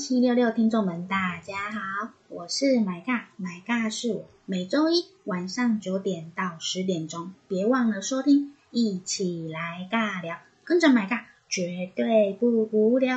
1766听众们大家好，我是买尬是我，每周一晚上9点到10点钟，别忘了收听，一起来尬聊，跟着买尬绝对不无聊。